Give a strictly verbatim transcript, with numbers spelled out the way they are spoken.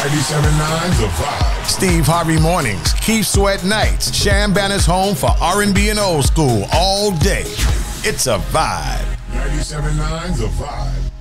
ninety-seven point nine The Vibe. Steve Harvey mornings, Keith Sweat nights. Sham Banner's home for R and B and old school all day. It's a vibe. ninety-seven point nine The Vibe.